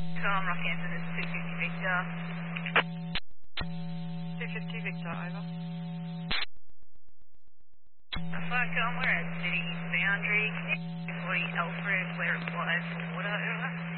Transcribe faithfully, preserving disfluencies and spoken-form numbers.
Calm, Rockhampton, this is two fifty Victor. two fifty Victor, over. Fire Calm, we're at city boundary. two forty Alfred, where it applies for water, over.